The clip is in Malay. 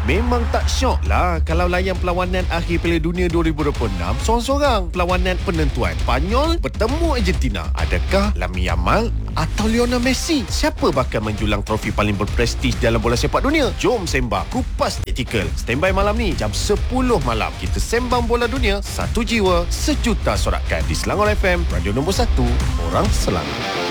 Memang tak syok lah kalau layan perlawanan akhir Piala Dunia 2026 seorang-seorang. Perlawanan penentuan Spanyol bertemu Argentina. Adakah Lamine Yamal atau Lionel Messi? Siapa bakal menjulang trofi paling berprestij dalam bola sepak dunia? Jom sembang Kupas Taktikal. Standby malam ni jam 10 malam. Kita sembang bola dunia, satu jiwa, sejuta sorakan di Selangor FM, radio nombor 1, orang Selangor.